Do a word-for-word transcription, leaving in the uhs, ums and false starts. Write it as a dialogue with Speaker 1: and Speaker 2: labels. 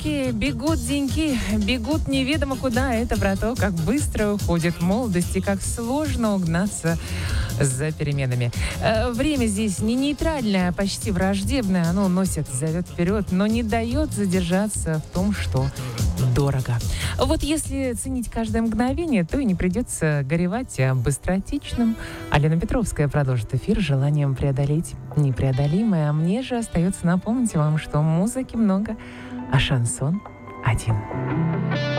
Speaker 1: деньки, бегут деньки, бегут неведомо куда. Это про то, как быстро уходит молодость и как сложно угнаться за переменами. Э, время здесь не нейтральное, а почти враждебное. Оно носит, зовет вперед, но не дает задержаться в том, что дорого. Вот если ценить каждое мгновение, то и не придется горевать о быстротечном. Алена Петровская продолжит эфир с желанием преодолеть непреодолимое. А мне же остается напомнить вам, что музыки много, а шансон один.